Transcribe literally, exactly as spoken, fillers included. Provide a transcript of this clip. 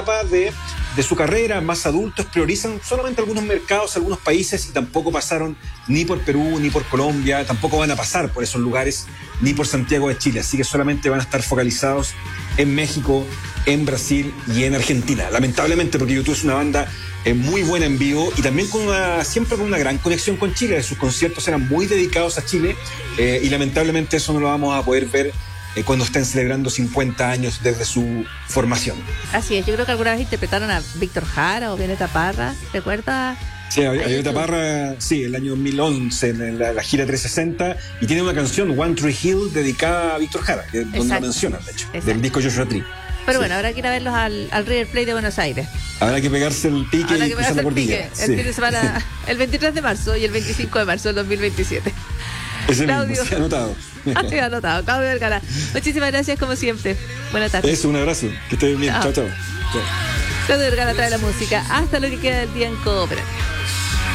etapa de, de su carrera, más adultos, priorizan solamente algunos mercados, algunos países, y tampoco pasaron ni por Perú, ni por Colombia, tampoco van a pasar por esos lugares, ni por Santiago de Chile, así que solamente van a estar focalizados en México, en Brasil y en Argentina. Lamentablemente, porque YouTube es una banda eh, muy buena en vivo y también con una, siempre con una gran conexión con Chile. Sus conciertos eran muy dedicados a Chile eh, y lamentablemente eso no lo vamos a poder ver eh, cuando estén celebrando cincuenta años desde su formación. Así es, yo creo que alguna vez interpretaron a Víctor Jara o Violeta Parra, ¿recuerdas? Sí, a Violeta Parra, sí, el año dos mil once, en la, la gira trescientos sesenta, y tiene una canción, One Tree Hill, dedicada a Víctor Jara, que, donde la mencionan, de hecho, exacto, del disco Joshua Tree. Pero sí, bueno, habrá que ir a verlos al, al River Plate de Buenos Aires. Habrá que pegarse el pique y cruzar la cordillera. El sí, fin de semana, el veintitrés de marzo y el veinticinco de marzo del dos mil veintisiete. Ese Claudio. mismo, sí, anotado. Sí, anotado. Claudio Vergara, muchísimas gracias como siempre. Buenas tardes. Eso, un abrazo. Que estén bien. Chao, chao. chao. Claudio Vergara trae la música hasta lo que queda del día en Cooperativa.